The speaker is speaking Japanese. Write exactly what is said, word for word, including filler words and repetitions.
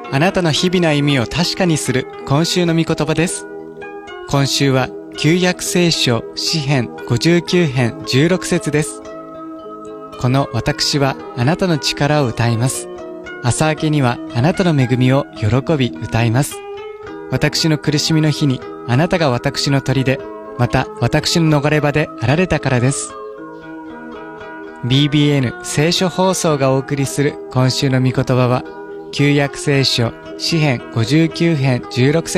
あなたの日々の歩みを確かにする今週の御言葉です。今週は旧約聖書詩編ごじゅうきゅう編じゅうろく節です。この私はあなたの力を歌います。朝明けにはあなたの恵みを喜び歌います。私の苦しみの日にあなたが私の砦、また私の逃れ場であられたからです。ビービーエヌ 聖書放送がお送りする今週の御言葉は、旧約聖書詩編ごじゅうきゅう編じゅうろく節